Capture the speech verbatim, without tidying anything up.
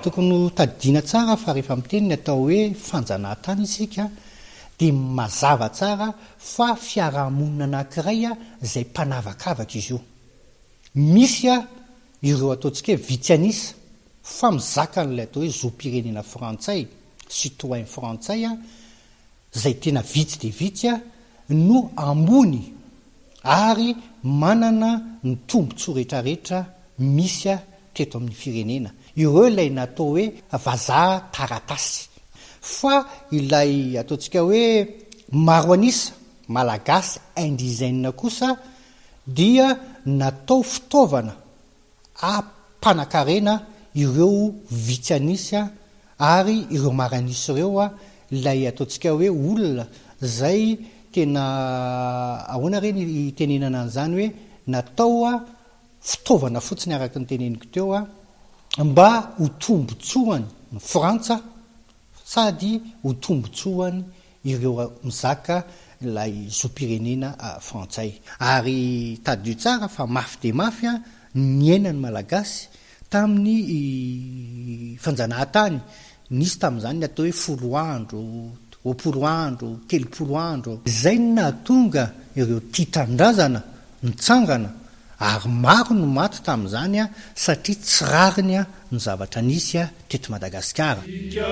tokony tadiana tsara fa rehefa miteny ny atao hoe fanjanahantany isika dia mazava tsara fa fiarahamonina anankiray a izay mpanavakavaka izy io. Misy a ireo ataontsika hoe vitsianisa fa mizaka n'ilay atao hoe zom-pirenena frantsay, citoyen frantsay a izay tena vitsy dia vitsy a no ambony ary manana ny tombontsoa rehetrarehetra misy a teto amin'ny firenena. Ireo ilay natao hoe vazaha taratasy. Fa ilay ataontsika hoe maro anisa malagasy indizaine kosa dia natao fitaovana ampanakarena ireo vitsy anisa ary ireo maranisy ireo a ilay ataontsika hoe olona zay tena ahoana reny tenenana an'izany hoe natao a fitaovana fotsiny araka ny teneniko teo a mba ho tombotsoany ny Frantsa sady ho tombotsoany ireo mizaka ilay zom-pirenena frantsay. Ary tadio tsara fa mafy dia mafy a niainany malagasy tamin'ny fanjanahantany. Nisy tamin'izany ny atao hoe folo andro, roapolo andro, telopolo andro. Izay no nahatonga ireo tia tanindrazana nitsangana ary maro no maty tamin'izany a satria tsy rariny a ny zavatra nisy a teto Madagasikara.